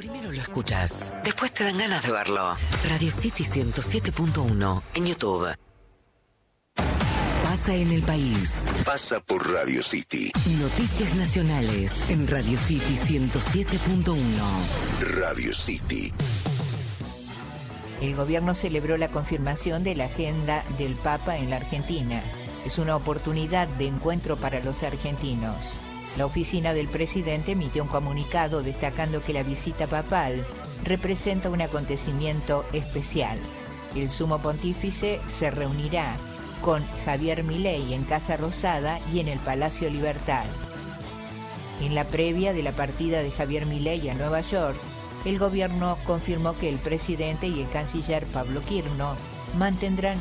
Primero lo escuchás, después te dan ganas de verlo. Radio City 107.1 en YouTube. Pasa en el país. Pasa por Radio City. Noticias nacionales en Radio City 107.1. Radio City. El gobierno celebró la confirmación de la agenda del Papa en la Argentina. Es una oportunidad de encuentro para los argentinos. La oficina del presidente emitió un comunicado destacando que la visita papal representa un acontecimiento especial. El sumo pontífice se reunirá con Javier Milei en Casa Rosada y en el Palacio Libertad. En la previa de la partida de Javier Milei a Nueva York, el gobierno confirmó que el presidente y el canciller Pablo Quirno mantendrán